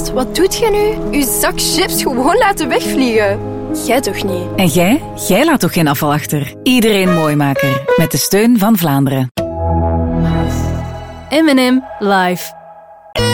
Schat, wat doet jij nu? Uw zak chips gewoon laten wegvliegen. Jij toch niet? En jij? Jij laat toch geen afval achter? Iedereen Mooimaker. Met de steun van Vlaanderen. M&M Live.